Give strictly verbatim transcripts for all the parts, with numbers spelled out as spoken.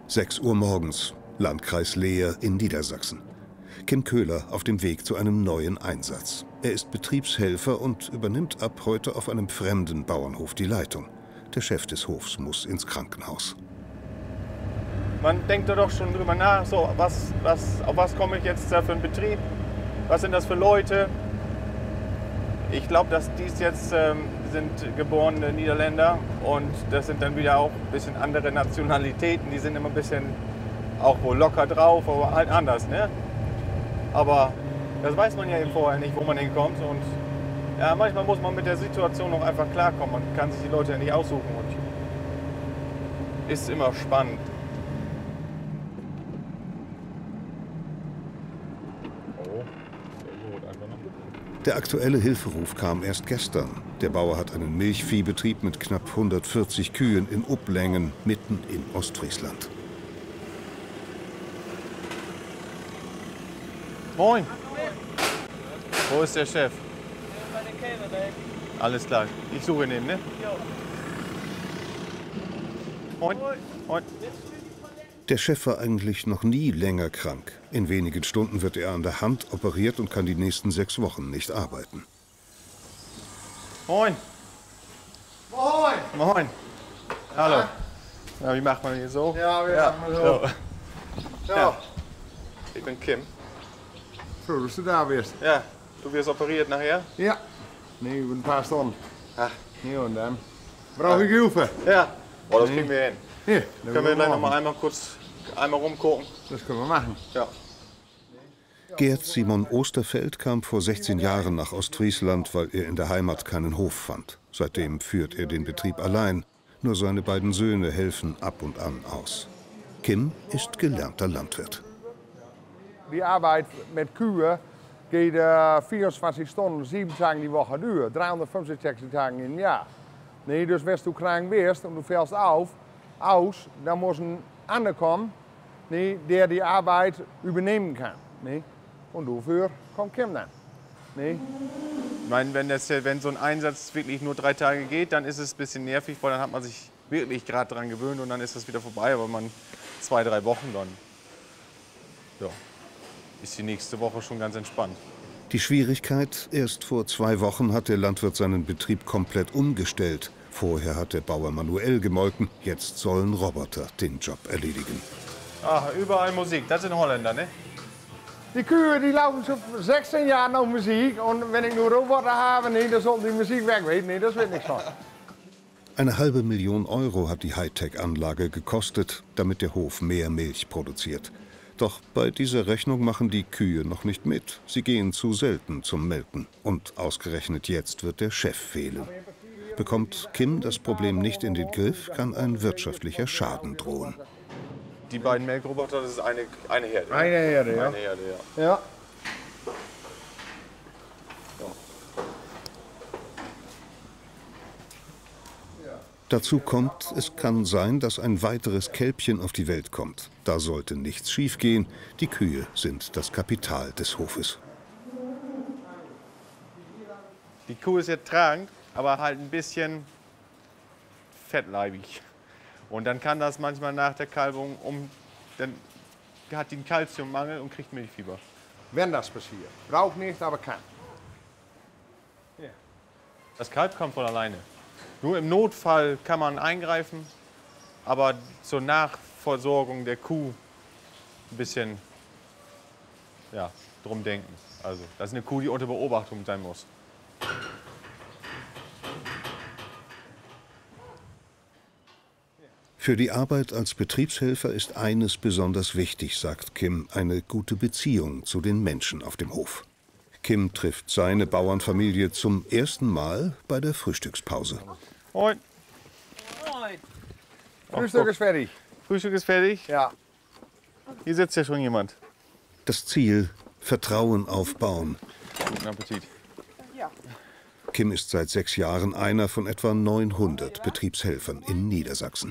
sechs Uhr morgens, Landkreis Leer in Niedersachsen. Kim Köhler auf dem Weg zu einem neuen Einsatz. Er ist Betriebshelfer und übernimmt ab heute auf einem fremden Bauernhof die Leitung. Der Chef des Hofs muss ins Krankenhaus. Man denkt da doch schon drüber nach, so, was, was, auf was komme ich jetzt da für einen Betrieb? Was sind das für Leute? Ich glaube, dass dies jetzt ähm, sind geborene Niederländer und das sind dann wieder auch ein bisschen andere Nationalitäten. Die sind immer ein bisschen auch wohl locker drauf, aber halt anders, ne? Aber das weiß man ja eben vorher nicht, wo man hinkommt. Und ja, manchmal muss man mit der Situation noch einfach klarkommen. Man kann sich die Leute ja nicht aussuchen und ist immer spannend. Der aktuelle Hilferuf kam erst gestern. Der Bauer hat einen Milchviehbetrieb mit knapp hundertvierzig Kühen in Uplengen, mitten in Ostfriesland. Moin. Wo ist der Chef? Alles klar. Ich suche ihn eben, ne? Moin. Moin. Der Chef war eigentlich noch nie länger krank. In wenigen Stunden wird er an der Hand operiert und kann die nächsten sechs Wochen nicht arbeiten. Moin. Moin. Moin. Hallo. Ja, wie macht man hier so? Ja, wir ja. machen so. So. Ja. Ja. Ich bin Kim. Froh, dass du da bist. Ja, du wirst operiert nachher? Ja. Nee, über ein paar Stunden. Ach. Ja, und dann brauche ich Hilfe. Ja. Oh, das Nee. kriegen wir hin. Ja, Können wir gleich noch mal einmal kurz einmal rumgucken? Das können wir machen. Ja. Gerd Simon Osterfeld kam vor sechzehn Jahren nach Ostfriesland, weil er in der Heimat keinen Hof fand. Seitdem führt er den Betrieb allein. Nur seine beiden Söhne helfen ab und an aus. Kim ist gelernter Landwirt. Die Arbeit mit Kühen geht äh, vierundzwanzig Stunden, sieben Tage die Woche durch. dreihundertfünfundsechzig Tage im Jahr. Nee, dus wenn du krank bist und du fällst auf, aus, dann muss ein anderer kommen, nee, der die Arbeit übernehmen kann. Nee. Und dafür kommt Kim dann. Nee. Ich meine, wenn, das, wenn so ein Einsatz wirklich nur drei Tage geht, dann ist es ein bisschen nervig, weil dann hat man sich wirklich gerade dran gewöhnt und dann ist das wieder vorbei. Aber man zwei, drei Wochen dann, ja, ist die nächste Woche schon ganz entspannt. Die Schwierigkeit, erst vor zwei Wochen hat der Landwirt seinen Betrieb komplett umgestellt. Vorher hat der Bauer manuell gemolken, jetzt sollen Roboter den Job erledigen. Ach, überall Musik, das sind Holländer, ne? Die Kühe die laufen schon sechzehn Jahre noch Musik und wenn ich nur Roboter habe, nee, dann soll die Musik weg, weet nee, das wird nichts von. Eine halbe Million Euro hat die Hightech-Anlage gekostet, damit der Hof mehr Milch produziert. Doch bei dieser Rechnung machen die Kühe noch nicht mit. Sie gehen zu selten zum Melken. Und ausgerechnet jetzt wird der Chef fehlen. Bekommt Kim das Problem nicht in den Griff, kann ein wirtschaftlicher Schaden drohen. Die beiden Melkroboter, das ist eine, eine Herde. Eine Herde, ja. Eine Herde, ja. Ja. Dazu kommt, es kann sein, dass ein weiteres Kälbchen auf die Welt kommt. Da sollte nichts schiefgehen. Die Kühe sind das Kapital des Hofes. Die Kuh ist jetzt tragend, aber halt ein bisschen fettleibig. Und dann kann das manchmal nach der Kalbung um, dann hat die einen Kalziummangel und kriegt Milchfieber. Wenn das passiert. Braucht nicht, aber kann. Ja. Das Kalb kommt von alleine. Nur im Notfall kann man eingreifen, aber zur Nachversorgung der Kuh ein bisschen ja, drum denken. Also, das ist eine Kuh, die unter Beobachtung sein muss. Für die Arbeit als Betriebshelfer ist eines besonders wichtig, sagt Kim, eine gute Beziehung zu den Menschen auf dem Hof. Kim trifft seine Bauernfamilie zum ersten Mal bei der Frühstückspause. Moin. Moin. Frühstück ist fertig. Frühstück ist fertig? Ja. Hier sitzt ja schon jemand. Das Ziel: Vertrauen aufbauen. Guten Appetit. Ja. Kim ist seit sechs Jahren einer von etwa neunhundert Betriebshelfern in Niedersachsen.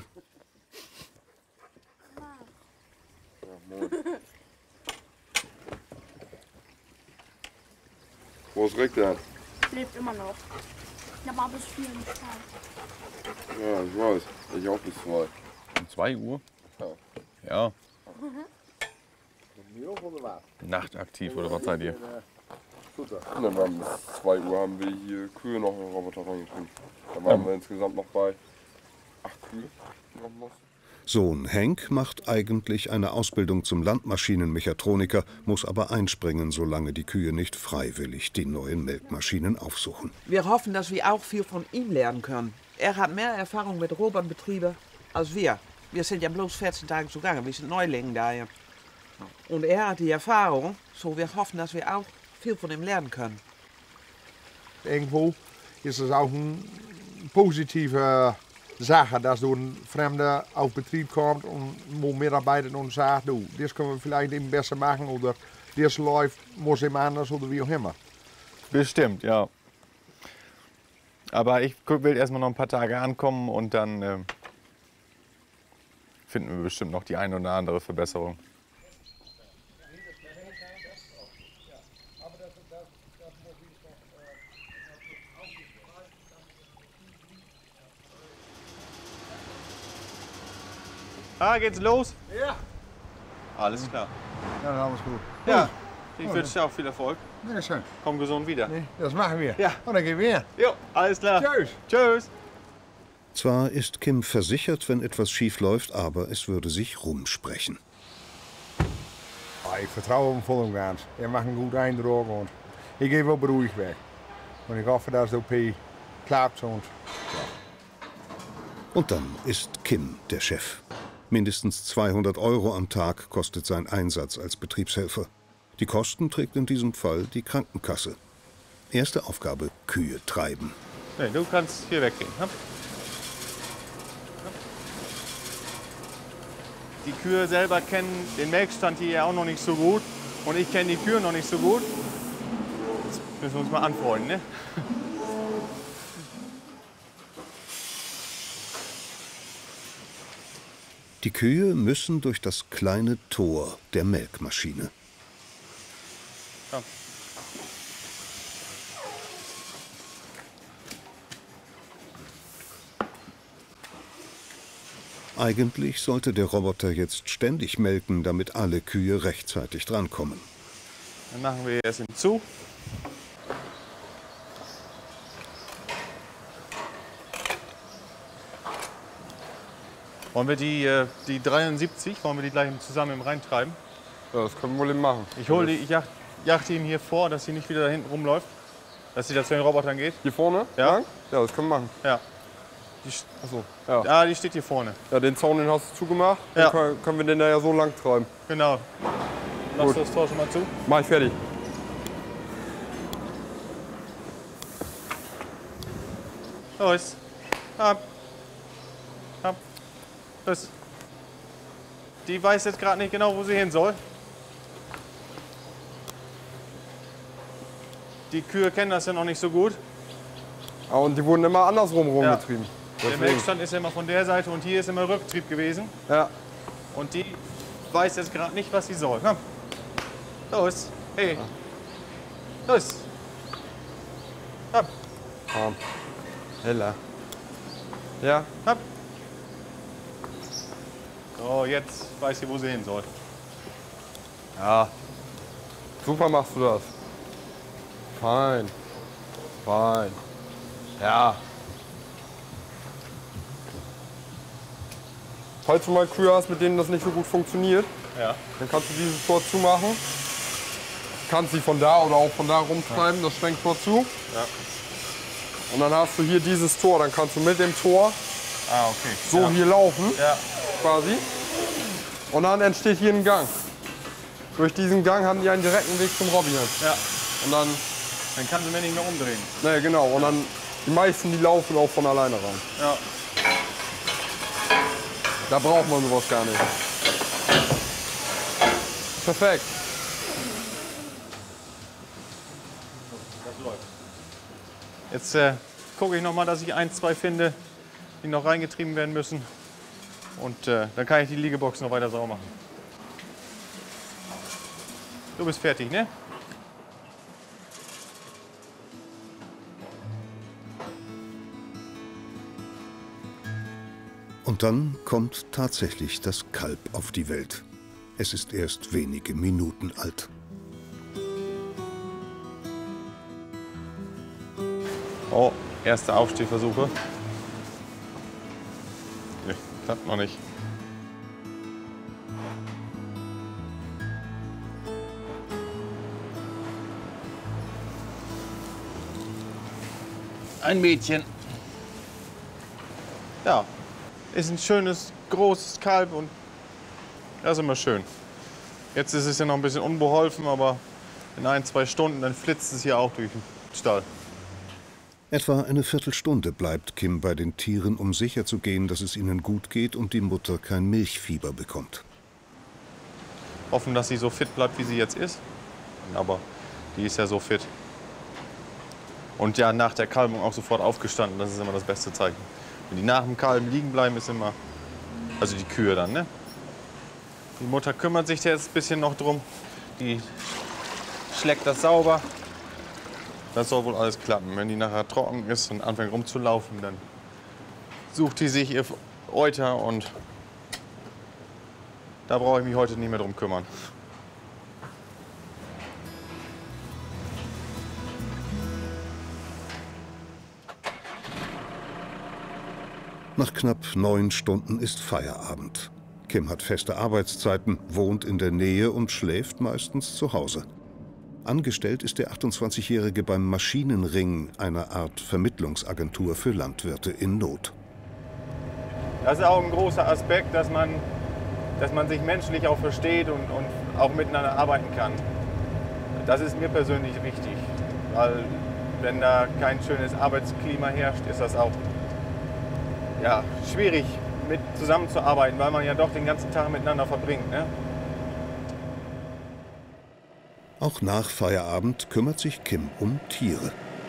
Wo ist Rick denn? Lebt immer noch. Ich habe bis vier im Stall. Ja, ich weiß. Ich auch bis zwei. Um zwei Uhr? Ja. Ja. Nachtaktiv oder was seid ihr? Und dann waren bis zwei Uhr haben wir hier Kühe noch in den Roboter reingekriegt. Da waren ja. wir insgesamt noch bei acht Kühe. Sohn Henk macht eigentlich eine Ausbildung zum Landmaschinenmechatroniker, muss aber einspringen, solange die Kühe nicht freiwillig die neuen Melkmaschinen aufsuchen. Wir hoffen, dass wir auch viel von ihm lernen können. Er hat mehr Erfahrung mit Robotbetrieben als wir. Wir sind ja bloß vierzehn Tage zugange, wir sind Neulinge da. Und er hat die Erfahrung, so wir hoffen, dass wir auch viel von ihm lernen können. Irgendwo ist es auch eine positive Sache, dass du ein Fremder auf Betrieb kommt und wo Mitarbeiter uns sagt, du, das können wir vielleicht eben besser machen oder das läuft, muss eben anders oder wie auch immer. Bestimmt, ja. Aber ich will erstmal noch ein paar Tage ankommen und dann äh, finden wir bestimmt noch die eine oder andere Verbesserung. Ah, geht's los? Ja. Alles klar. Ja, alles gut. Ja, ich wünsche dir auch viel Erfolg. Ja, schön. Komm gesund wieder. Nee, das machen wir. Ja. Und dann gehen wir hin. Jo, alles klar. Tschüss. Tschüss. Zwar ist Kim versichert, wenn etwas schief läuft, aber es würde sich rumsprechen. Oh, ich vertraue ihm voll und ganz. Er macht einen guten Eindruck und ich gehe wel beruhigt weg. Und ich hoffe, dass es O P klappt. Und, ja. Und dann ist Kim der Chef. Mindestens zweihundert Euro am Tag kostet sein Einsatz als Betriebshelfer. Die Kosten trägt in diesem Fall die Krankenkasse. Erste Aufgabe: Kühe treiben. Nee, du kannst hier weggehen. Hopp. Die Kühe selber kennen den Melkstand hier ja auch noch nicht so gut. Und ich kenne die Kühe noch nicht so gut. Jetzt müssen wir uns mal anfreunden, ne? Die Kühe müssen durch das kleine Tor der Melkmaschine. Komm. Eigentlich sollte der Roboter jetzt ständig melken, damit alle Kühe rechtzeitig drankommen. Dann machen wir es hinzu. Wollen wir die, äh, die dreiundsiebzig, wollen wir die gleich zusammen reintreiben? Ja, das können wir wohl eben machen. Ich hole die, ich jacht, jachte ihn hier vor, dass sie nicht wieder da hinten rumläuft. Dass sie da zu den Robotern geht. Hier vorne? Ja. Ja, das können wir machen. Ja. Die, Achso, ja. ja, die steht hier vorne. Ja, den Zaun, den hast du zugemacht. Ja. Dann können, können wir den da ja so lang treiben. Genau. Machst Gut. du das Tor schon mal zu? Mach ich fertig. Los. Ab. Ab. Los. Die weiß jetzt gerade nicht genau, wo sie hin soll. Die Kühe kennen das ja noch nicht so gut. Ah, und die wurden immer andersrum rumgetrieben. Der Deswegen. Melkstand ist ja immer von der Seite und hier ist immer Rücktrieb gewesen. Ja. Und die weiß jetzt gerade nicht, was sie soll. Komm. Los. Hey. Los. Ab. Komm. Heller. Ja. Ab. So, jetzt weiß sie, wo sie hin soll. Ja. Super machst du das. Fein. Fein. Ja. Falls du mal Kühe hast, mit denen das nicht so gut funktioniert, Ja. dann kannst du dieses Tor zumachen. Kannst sie von da oder auch von da rumtreiben, das Schwenktor zu. Ja. Und dann hast du hier dieses Tor, dann kannst du mit dem Tor Ah, okay. so ja. hier laufen, Ja. quasi. Und dann entsteht hier ein Gang. Durch diesen Gang haben die einen direkten Weg zum Robby hin. Ja. Und dann, Dann kann sie mir nicht mehr umdrehen. ne, genau, und dann die meisten, die laufen auch von alleine rein. Ja. Da braucht man sowas gar nicht. Perfekt. Jetzt äh, gucke ich noch mal, dass ich ein, zwei finde, die noch reingetrieben werden müssen. Und äh, dann kann ich die Liegebox noch weiter sauber machen. Du bist fertig, ne? Und dann kommt tatsächlich das Kalb auf die Welt. Es ist erst wenige Minuten alt. Oh, erste Aufstehversuche. Nee, klappt noch nicht. Ein Mädchen. Ja, ist ein schönes, großes Kalb und das ist immer schön. Jetzt ist es ja noch ein bisschen unbeholfen, aber in ein, zwei Stunden, dann flitzt es hier auch durch den Stall. Etwa eine Viertelstunde bleibt Kim bei den Tieren, um sicherzugehen, dass es ihnen gut geht und die Mutter kein Milchfieber bekommt. Hoffen, dass sie so fit bleibt, wie sie jetzt ist. Aber die ist ja so fit. Und ja, nach der Kalbung auch sofort aufgestanden, das ist immer das beste Zeichen. Wenn die nach dem Kalben liegen bleiben, ist immer, also die Kühe dann, ne? Die Mutter kümmert sich jetzt ein bisschen noch drum. Die schlägt das sauber. Das soll wohl alles klappen. Wenn die nachher trocken ist und anfängt rumzulaufen, dann sucht die sich ihr Euter und da brauche ich mich heute nicht mehr drum kümmern. Nach knapp neun Stunden ist Feierabend. Kim hat feste Arbeitszeiten, wohnt in der Nähe und schläft meistens zu Hause. Angestellt ist der achtundzwanzigjährige beim Maschinenring, einer Art Vermittlungsagentur für Landwirte in Not. Das ist auch ein großer Aspekt, dass man, dass man sich menschlich auch versteht und, und auch miteinander arbeiten kann. Das ist mir persönlich wichtig, weil wenn da kein schönes Arbeitsklima herrscht, ist das auch ja, schwierig mit zusammenzuarbeiten, weil man ja doch den ganzen Tag miteinander verbringt. Ne? Auch nach Feierabend kümmert sich Kim um Tiere.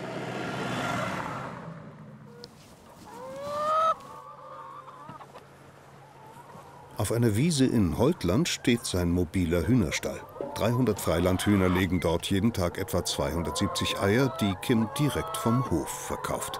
Auf einer Wiese in Holtland steht sein mobiler Hühnerstall. dreihundert Freilandhühner legen dort jeden Tag etwa zweihundertsiebzig Eier, die Kim direkt vom Hof verkauft.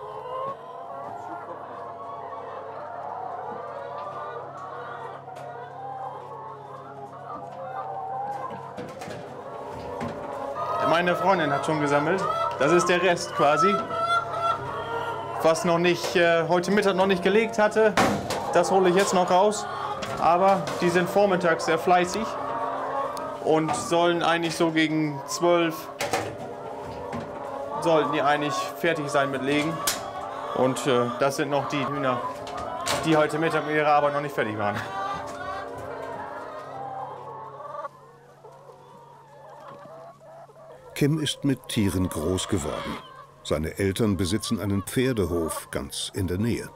Meine Freundin hat schon gesammelt. Das ist der Rest quasi. Was noch nicht, äh, heute Mittag noch nicht gelegt hatte, das hole ich jetzt noch raus. Aber die sind vormittags sehr fleißig und sollen eigentlich so gegen zwölf sollten die eigentlich fertig sein mit Legen. Und äh, das sind noch die Hühner, die heute Mittag mit ihrer Arbeit noch nicht fertig waren. Kim ist mit Tieren groß geworden. Seine Eltern besitzen einen Pferdehof ganz in der Nähe.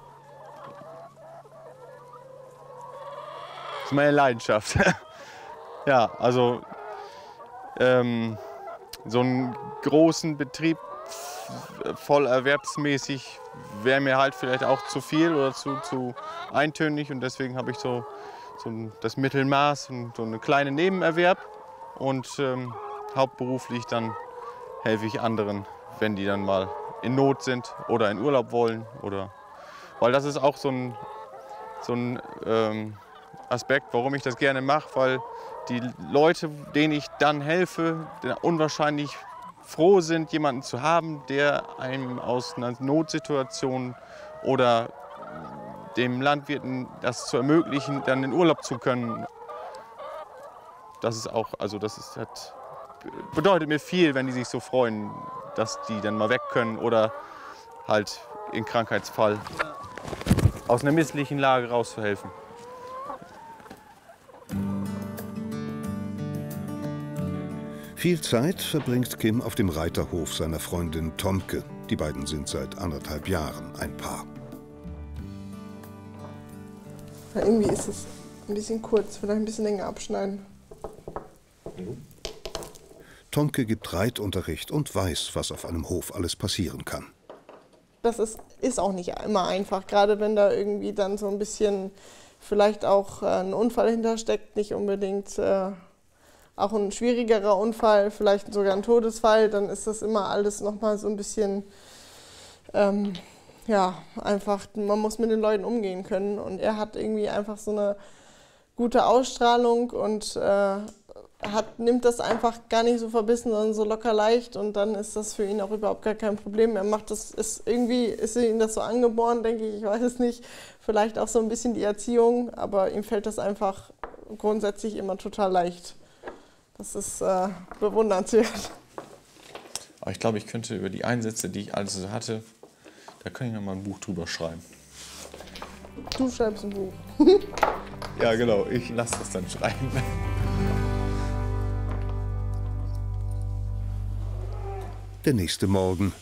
Das ist meine Leidenschaft. Ja, also ähm, so einen großen Betrieb voll erwerbsmäßig wäre mir halt vielleicht auch zu viel oder zu, zu eintönig. Und deswegen habe ich so, so das Mittelmaß und so eine kleine Nebenerwerb. Und ähm, hauptberuflich dann helfe ich anderen, wenn die dann mal in Not sind oder in Urlaub wollen. Oder, weil das ist auch so ein, so ein ähm, Aspekt, warum ich das gerne mache, weil die Leute, denen ich dann helfe, unwahrscheinlich froh sind, jemanden zu haben, der einem aus einer Notsituation oder dem Landwirten das zu ermöglichen, dann in Urlaub zu können. Das ist auch, also das ist, hat, bedeutet mir viel, wenn die sich so freuen, dass die dann mal weg können oder halt im Krankheitsfall aus einer misslichen Lage rauszuhelfen. Viel Zeit verbringt Kim auf dem Reiterhof seiner Freundin Tomke. Die beiden sind seit anderthalb Jahren ein Paar. Ja, irgendwie ist es ein bisschen kurz, vielleicht ein bisschen länger abschneiden. Tomke gibt Reitunterricht und weiß, was auf einem Hof alles passieren kann. Das ist, ist auch nicht immer einfach, gerade wenn da irgendwie dann so ein bisschen vielleicht auch ein Unfall hintersteckt, nicht unbedingt äh, auch ein schwierigerer Unfall, vielleicht sogar ein Todesfall, dann ist das immer alles noch mal so ein bisschen ähm, ja, einfach, man muss mit den Leuten umgehen können. Und er hat irgendwie einfach so eine gute Ausstrahlung und äh, hat, nimmt das einfach gar nicht so verbissen, sondern so locker leicht. Und dann ist das für ihn auch überhaupt gar kein Problem. Er macht das, ist irgendwie ist ihm das so angeboren, denke ich, ich weiß es nicht. Vielleicht auch so ein bisschen die Erziehung, aber ihm fällt das einfach grundsätzlich immer total leicht. Das ist äh, bewundernswert. Aber ich glaube, ich könnte über die Einsätze, die ich alles so hatte, da kann ich noch mal ein Buch drüber schreiben. Du schreibst ein Buch. Ja, genau. Ich lasse das dann schreiben. Der nächste Morgen.